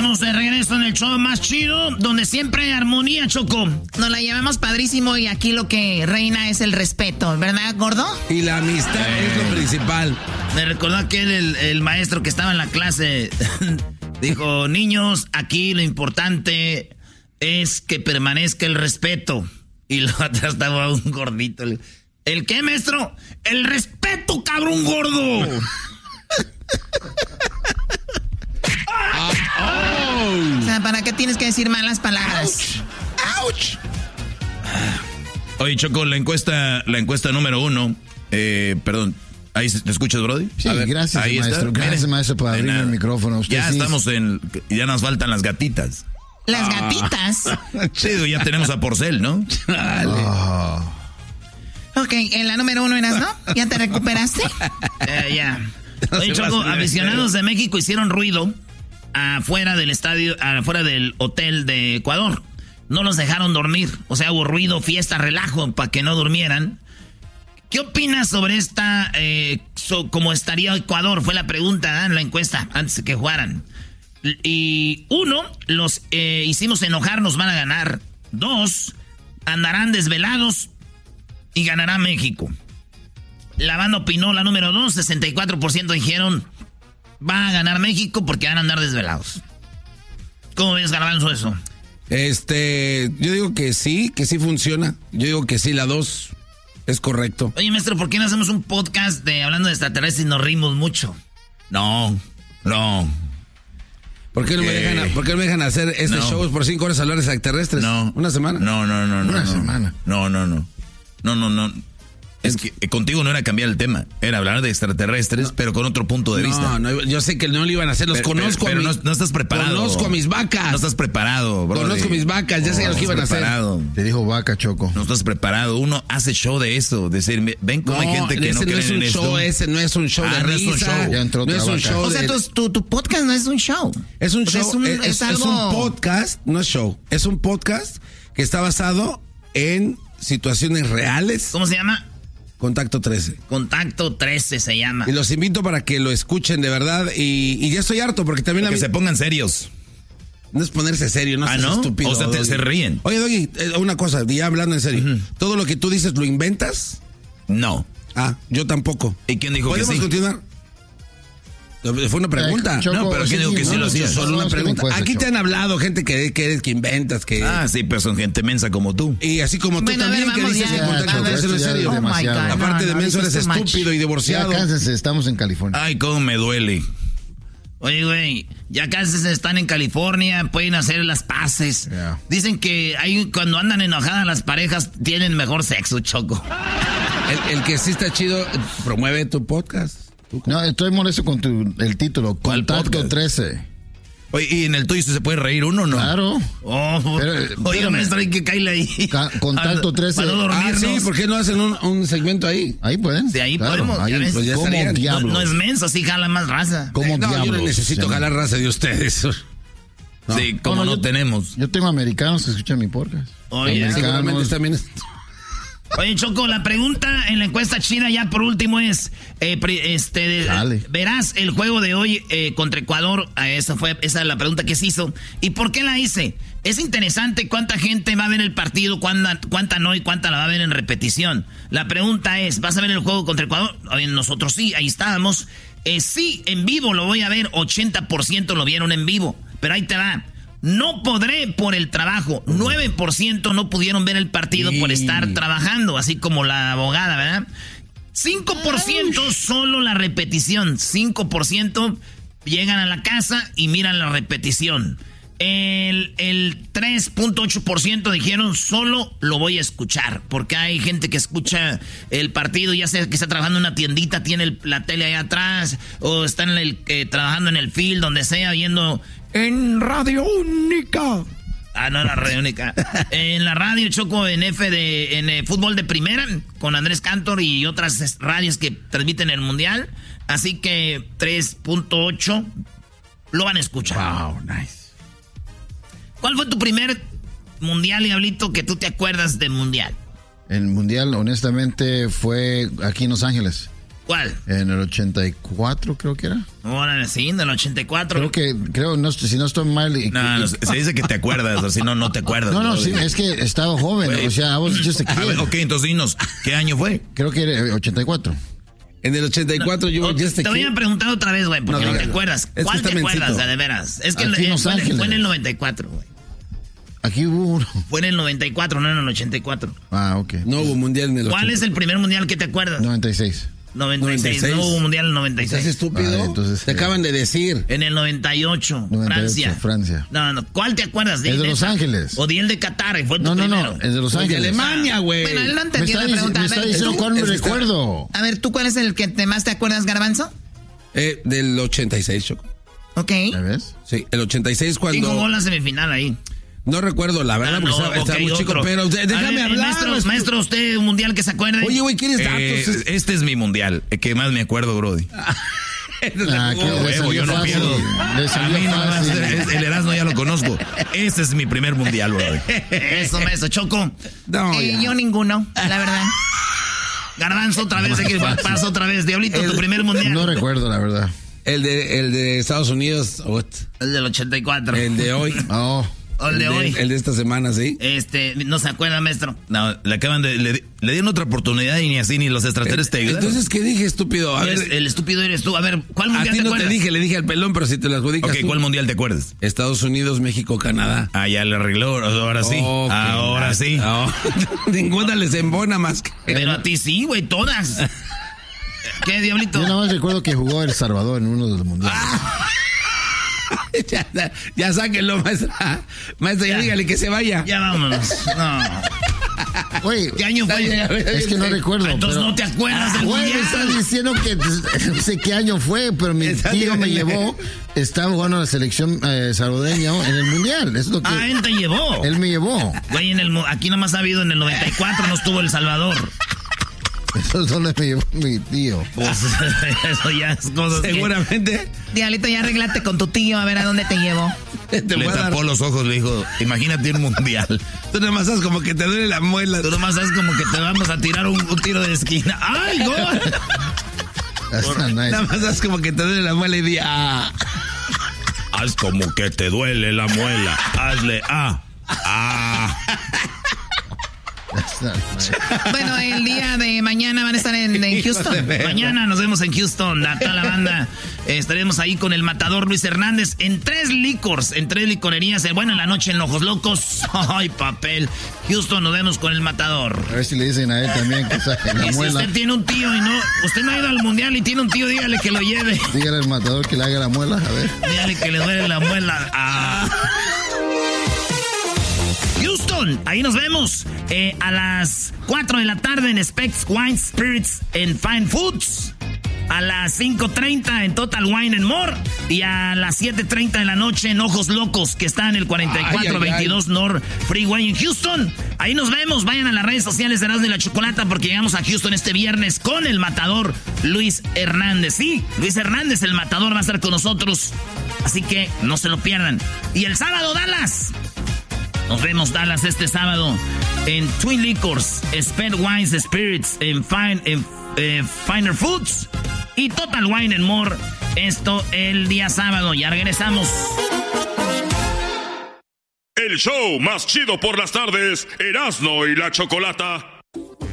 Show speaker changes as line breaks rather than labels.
Estamos de regreso en el show más chido, donde siempre hay armonía, Choco.
Nos la llevamos padrísimo y aquí lo que reina es el respeto, ¿verdad, gordo?
Y la amistad es lo principal.
Me recordó aquel el maestro que estaba en la clase. Dijo, niños, aquí lo importante es que permanezca el respeto. Y luego atrás estaba un gordito. ¿El qué, maestro? El respeto, cabrón gordo.
O sea, ¿para qué tienes que decir malas palabras?
¡Auch! Oye, Choco, la encuesta número 1. Perdón, ¿ahí te escuchas, Brody?
Sí, gracias,
ahí
maestro.
Está.
Gracias, maestro, por abrirme el micrófono. Usted
ya
sí
estamos ya nos faltan las gatitas.
¿Las gatitas?
Sí, ya tenemos a Porcel, ¿no?
Ok, en la número 1 eras, ¿no? ¿Ya te recuperaste?
Ya. Oye, Choco, aficionados de México hicieron ruido afuera del estadio, afuera del hotel de Ecuador. No los dejaron dormir. O sea, hubo ruido, fiesta, relajo para que no durmieran. ¿Qué opinas sobre esta, cómo estaría Ecuador? Fue la pregunta en la encuesta antes de que jugaran. Y 1, los hicimos enojar, nos van a ganar. 2, andarán desvelados y ganará México. La banda opinó la número 2, 64% dijeron va a ganar México porque van a andar desvelados. ¿Cómo ves, Garbanzo, eso?
Yo digo que sí funciona. Yo digo que sí, la 2 es correcto.
Oye, maestro, ¿por qué no hacemos un podcast de hablando de extraterrestres y nos rimos mucho? No.
¿Por qué no me dejan hacer este show por 5 horas hablar de extraterrestres?
No.
¿Una semana?
No.
Una semana.
No. Es que contigo no era cambiar el tema, era hablar de extraterrestres, pero con otro punto de vista.
No, yo sé que no lo iban a hacer, los conozco.
Pero no estás preparado.
Conozco a mis vacas.
No estás preparado, bro.
Conozco mis vacas, ya sé lo que iban a hacer.
Te dijo vaca, Choco.
No estás preparado. Uno hace show de eso, decir, ven cómo hay gente que no cree en esto.
Ese no es un show de risa.
No es un show.
Ya entró
no es un show.
O sea, tu podcast no es un show.
Es un show.
Es
un podcast, no es show. Es un podcast que está basado en situaciones reales.
¿Cómo se llama?
Contacto 13.
Contacto 13 se llama.
Y los invito para que lo escuchen de verdad. Y ya estoy harto porque también
que se pongan serios.
No es ponerse serio, no seas estúpido.
O sea, se ríen.
Oye, Doggy, una cosa, ya hablando en serio. ¿Todo lo que tú dices lo inventas?
No.
Yo tampoco.
¿Y quién dijo que sí?
¿Podemos continuar? Fue una pregunta.
Choco,
no, pero ¿quién dijo que sí lo hacía?
Solo una pregunta. Aquí
Choco.
te han hablado gente que inventas, que...
Sí, pero son gente mensa como tú.
Y así como tú
Bueno,
también,
a ver,
que dices
vamos
en contacto
Choco,
13, no es
esto ya
serio.
es demasiado.
God,
Aparte de menso,
this
eres
is too much.
estúpido y divorciado.
Ya cánsense, estamos en California.
Ay, cómo me duele. Oye, güey, ya casi están en California, pueden hacer las paces.
Yeah.
Dicen que cuando andan enojadas las parejas tienen mejor sexo, Choco.
El que sí está chido, promueve tu podcast.
No, estoy molesto con el título.
¿Cuál
Contacto
podcast?
13.
Oye, ¿y en el tuyo se puede reír uno o no?
Claro.
Oye,
espérame.
maestro, hay que caerle ahí.
Contacto 13.
Para no dormirnos.
Sí, ¿por qué no hacen un segmento ahí?
Ahí pueden.
Sí, ahí
Claro,
podemos.
ahí,
ya ves.
pues ya
¿cómo
estarían.
diablos?
No es menso, sí jala más raza.
¿Cómo
No,
diablos?
yo no necesito
Sí.
jalar raza de ustedes. No.
Sí, como no tenemos.
Yo tengo americanos que escuchan mi podcast.
Oye,
Seguramente también.
Oye, Choco, la pregunta en la encuesta china ya por último es, ¿verás el juego de hoy contra Ecuador? Esa es la pregunta que se hizo. ¿Y por qué la hice? Es interesante cuánta gente va a ver el partido, cuánta no y cuánta la va a ver en repetición. La pregunta es, ¿vas a ver el juego contra Ecuador? Oye, nosotros sí, ahí estábamos. Sí, en vivo lo voy a ver, 80% lo vieron en vivo. Pero ahí te va. No podré por el trabajo. 9% no pudieron ver el partido por estar trabajando, así como la abogada, ¿verdad? 5% solo la repetición. 5% llegan a la casa y miran la repetición. El 3.8% dijeron solo lo voy a escuchar. Porque hay gente que escucha el partido, ya sea que está trabajando en una tiendita, tiene la tele allá atrás, o están trabajando en el field, donde sea, viendo en Radio Única. No, la Radio Única. En la radio, Choco, en fútbol de primera, con Andrés Cantor y otras radios que transmiten el Mundial. Así que 3.8 lo van a escuchar.
Wow, nice.
¿Cuál fue tu primer mundial, Diablito, que tú te acuerdas del mundial?
El mundial, honestamente, fue aquí en Los Ángeles.
¿Cuál?
En el 84 creo que era.
Órale, sí, en el 84.
Creo, no, si no estoy mal.
No, se dice que te acuerdas, o si no te acuerdas.
No, sí, es que estaba joven,
Wey.
o sea, I was just a kid.
A ver, ok, entonces dinos, ¿qué año fue?
Creo que era 84.
En el 84 yo ya
te voy a preguntar otra vez, güey, porque no te acuerdas.
Es
¿Cuál te
justamente
acuerdas, de veras? Es que
Aquí en Los Ángeles.
fue en el 94, güey.
Aquí hubo uno.
Fue en el 94, no en el 84.
Ah, ok.
No hubo mundial en el 84.
¿Cuál es el primer mundial que te acuerdas?
96.
96. No hubo mundial en el 96.
¿Estás estúpido?
Entonces,
te acaban de decir.
En el 98, Francia. No, ¿cuál te acuerdas?
El de Los Ángeles.
O di el de Qatar, fue tu
No,
primero.
el de Los Ángeles.
De Alemania, güey.
Bueno, él no entendió la pregunta.
Me está diciendo cuál me recuerdo.
A ver, ¿tú cuál es el que más te acuerdas, Garbanzo?
Del 86, Choco.
Ok.
¿Ya ves?
Sí, el 86 cuando...
¿Quién jugó la semifinal ahí?
No recuerdo, la verdad, porque estaba muy chico, pero déjame hablar.
Maestro, usted, un mundial que se acuerde.
Oye, güey, ¿quieres datos?
Este es mi mundial, el que más me acuerdo, brody. Yo no pierdo. A mí nomás, el Erasmo ya lo conozco. Este es mi primer mundial, brody.
Eso, Choco.
No,
yo ninguno, la verdad.
Garbanzo, otra vez, pasa otra vez. Diablito, tu primer mundial.
No recuerdo, la verdad.
El de Estados Unidos.
El del 84.
El de hoy.
Oh.
El de hoy.
El de esta semana, sí.
No se acuerda, maestro.
No, le dieron otra oportunidad y ni así ni los extraterrestres te ayudaron.
Entonces, ¿qué dije, estúpido? A ver,
el estúpido eres tú. A ver, ¿cuál mundial
te
acuerdas?
A ti no le dije al pelón, pero si te lo adjudicas
Ok,
tú.
¿cuál mundial te acuerdas?
Estados Unidos, México, Canadá.
Ah, ya le arregló, ahora sí.
Okay.
Ahora sí.
No, ninguna les embona más que...
Pero a ti sí, güey, todas. ¿Qué, Diablito?
Yo nada más recuerdo que jugó El Salvador en uno de los mundiales.
Ya sáquenlo, maestra. Maestra, ya dígale que se vaya.
Ya vámonos. No.
Oye,
¿Qué año fue?
es que no recuerdo.
Entonces no te acuerdas del
Güey, me
mundial.
estás diciendo que no sé qué año fue, pero mi tío me llevó. Estaba jugando a la selección salvadoreña en el mundial. Eso es lo que
Él te llevó.
él me llevó.
Güey, aquí nomás ha habido en el 94, no estuvo El Salvador.
Eso solo me llevó mi tío.
Pues eso ya es cosas
Seguramente.
Diablito, ya arreglate con tu tío, a ver a dónde te llevo.
Le tapó los ojos, le dijo, imagínate un mundial.
Tú nada más sabes como que te duele la muela.
Tú nomás sabes como que te vamos a tirar un tiro de esquina. ¡Ay, gol!
Nada más sabes como que te duele la muela y di,
Haz como que te duele la muela. Hazle,
Bueno, el día de mañana van a estar en Houston.
Mañana nos vemos en Houston, a toda la banda. Estaremos ahí con el matador Luis Hernández en 3 licors, en 3 licorerías. Bueno, en la noche en Ojos Locos. ¡Ay, papel! Houston, nos vemos con el matador.
A ver si le dicen a él también que saque la
Y si
muela.
usted tiene un tío y usted no ha ido al mundial y tiene un tío, dígale que lo lleve.
Dígale al matador que le haga la muela, a ver.
Dígale que le duele la muela. Houston, ahí nos vemos a las 4 de la tarde en Specs Wine Spirits and Fine Foods. A las 5:30 en Total Wine and More. Y a las 7:30 de la noche en Ojos Locos, que está en el 4422 North Freeway en Houston. Ahí nos vemos. Vayan a las redes sociales de Erasmo y la Chocolata porque llegamos a Houston este viernes con el matador Luis Hernández. Sí, Luis Hernández, el matador, va a estar con nosotros. Así que no se lo pierdan. Y el sábado, Dallas. Nos vemos, Dallas, este sábado en Twin Liquors, Sped Wines Spirits, en Finer Foods y Total Wine and More. Esto el día sábado. Ya regresamos.
El show más chido por las tardes, Erasmo y la Chocolata.